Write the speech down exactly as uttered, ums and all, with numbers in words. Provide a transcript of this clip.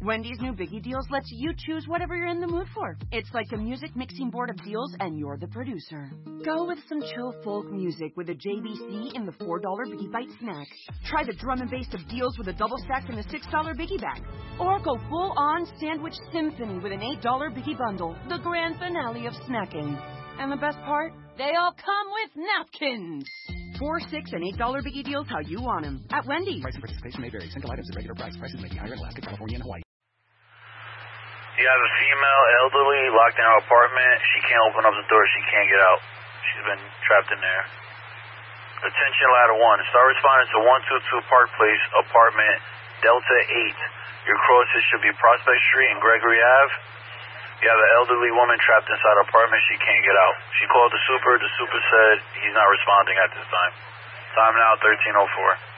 Wendy's new Biggie Deals lets you choose whatever you're in the mood for. It's like a music mixing board of deals, and you're the producer. Go with some chill folk music with a J B C in the four dollar Biggie Bite snack. Try the drum and bass of deals with a double stack in the six dollar Biggie Bag. Or go full-on sandwich symphony with an eight dollar Biggie Bundle, the grand finale of snacking. And the best part? They all come with napkins. Four, six, and eight dollar Biggie Deals how you want them. At Wendy's. Price and participation may vary. Single items at regular price. Prices may be higher in Alaska, California, and Hawaii. You have a female elderly locked in her apartment. She can't open up the door. She can't get out. She's been trapped in there. Attention ladder one. Start responding to one two two Park Place, apartment Delta eight. Your crosses should be Prospect Street and Gregory Avenue. You have an elderly woman trapped inside her apartment. She can't get out. She called the super. The super said he's not responding at this time. Time now, thirteen oh four.